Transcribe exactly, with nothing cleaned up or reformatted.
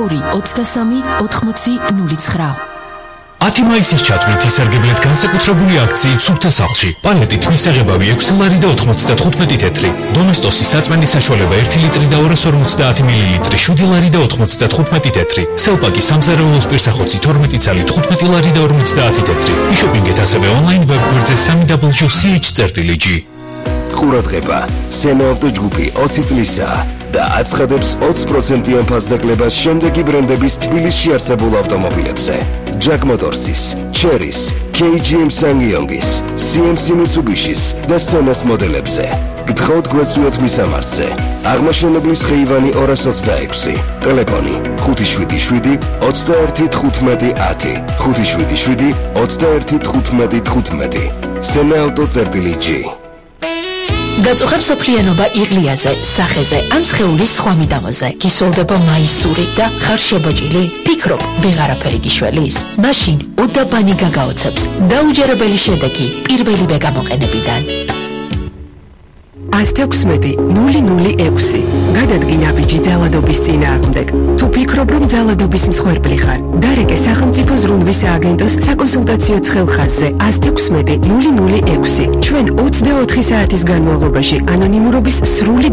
ორი ოცდასამი ოთხმოცი ნული ცხრა. ათი მაისის ჩათვლით ისარგებლეთ განსაკუთრებული აქციით სუფთა სახლში. პალეტით მისაღებავი ექვსი ლარი და ოთხმოცდათხუთმეტი თეთრი. დომესტოსის საწმენდის საშუალება ერთი ლიტრი და ორას ორმოცდაათი მილილიტრი შვიდი ლარი და ოთხმოცდათხუთმეტი თეთრი. სელპაკი სამზარეულოს პირსახოცი თორმეტი ცალი თხუთმეტი ლარი და ორმოცდაათი თეთრი. იშოპინგეთ ასევე ონლაინ ვებგვერდზე სამი დაბლიუ სი ეიჩ წერტილი ჯი. ყურადღება, სენაავტო ჯგუფი ოცი წლისაა და აცხადებს ოცი პროცენტიან ფასდაკლებას შემდეგი ბრენდების თბილისში არსებულ ავტომობილებზე. Jack Motors's, Chery's, კეი ჯი ემ Ssangyong's, სი ემ სი Mitsubishi's და Senas მოდელებზე. გთხოვთ გვეცვიოთ მისამართზე. აღმაშენებლის ხეივანი ორას ოცდაექვსი. ტელეფონი ხუთი შვიდი შვიდი ოცდაერთი თხუთმეტი ათი ხუთი შვიდი შვიდი ოცდაერთი თხუთმეტი თხუთმეტი. სენაავტო წერტილი ჯი. გაწუხებ სოფლიანობა იღლიაზე, სახეზე ან სხეულის სხვა მიდამოზე. გისოლდება მაისური და ხარ შებოჭილი? ფიქრობ, ვეღარაფერი გიშველის? მაშინ უდაბანი გაგაოცებს. დაუჯერებელი შედეგი პირველივე გამოყენებიდან. ას თექვსმეტი ნული ნული ექვსი. გადადგინა ბიჯი ძალადობის წინააღმდეგ. თუ ფიქრობ, რომ ძალადობის მსხვერპლი ხარ, დარეკე სახელმწიფო ზრუნვის სააგენტოს საკონსულტაციო ცხელხაზზე ას თექვსმეტი ნული ნული ექვსი. ჩვენ ოცდაოთხი საათის განმავლობაში ანონიმურობის სრული